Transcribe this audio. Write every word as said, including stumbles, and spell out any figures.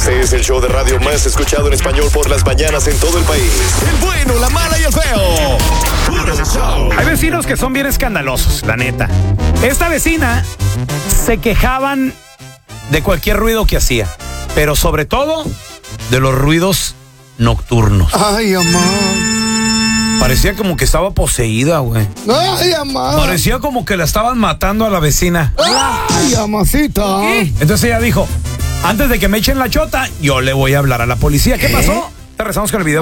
Este es el show de radio más escuchado en español por las mañanas en todo el país. El bueno, la mala y el feo. Puro show. Hay vecinos que son bien escandalosos, la neta. Esta vecina se quejaban de cualquier ruido que hacía, pero sobre todo de los ruidos nocturnos. Ay, mamá. Parecía como que estaba poseída, güey. Ay, mamá. Parecía como que la estaban matando a la vecina. Ay, mamacita. Entonces ella dijo, antes de que me echen la chota, yo le voy a hablar a la policía. ¿Qué pasó? Te rezamos con el video.